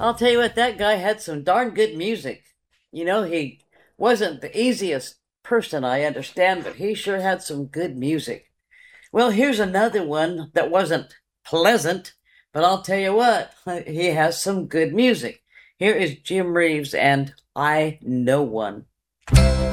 I'll tell you what, that guy had some darn good music. He wasn't the easiest person, I understand, but he sure had some good music. Well, here's another one that wasn't pleasant, but I'll tell you what, he has some good music. Here is Jim Reeves and I Know One.